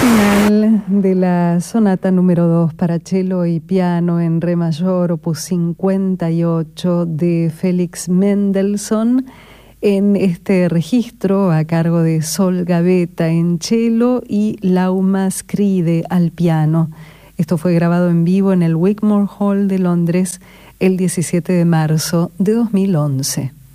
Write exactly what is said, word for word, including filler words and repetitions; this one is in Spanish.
final de la sonata número dos para cello y piano en re mayor, opus cincuenta y ocho de Félix Mendelssohn, en este registro a cargo de Sol Gavetta en cello y Lauma Scride al piano. Esto fue grabado en vivo en el Wigmore Hall de Londres el diecisiete de marzo de dos mil once.